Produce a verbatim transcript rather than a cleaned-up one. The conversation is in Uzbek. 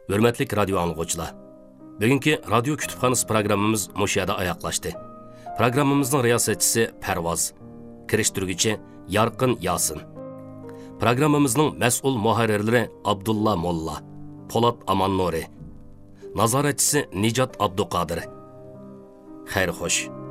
Hürmetlik radyo anlıqçılar. Bugünkü radyo kütüphanesi programımız Moşiyada ayaqlaşdı. Programımızın riyasetçisi Pervaz, kiriştirgüçi Yarqın Yasin. Programımızın məsul muharrirleri Abdullah Molla, Polat Aman Nuri, nazaretçisi Nicat Abduqadir. Xeyr xoş.